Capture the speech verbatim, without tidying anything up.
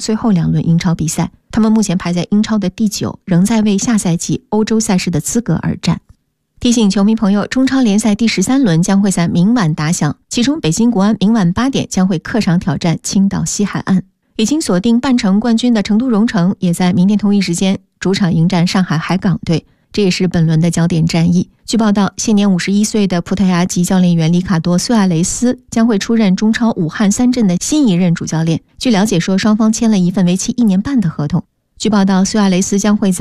最后两轮英超比赛，他们目前排在英超的第九，仍在为下赛季欧洲赛事的资格而战。提醒球迷朋友，中超联赛第十三轮将会在明晚打响，其中北京国安明晚八点将会客场挑战青岛西海岸。已经锁定半程冠军的成都蓉城也在明天同一时间主场迎战上海海港队，这也是本轮的焦点战役。据报道，现年五十一岁的葡萄牙籍教练员里卡多·苏亚雷斯将会出任中超武汉三镇的新一任主教练。据了解说，双方签了一份为期一年半的合同。据报道，苏亚雷斯将会在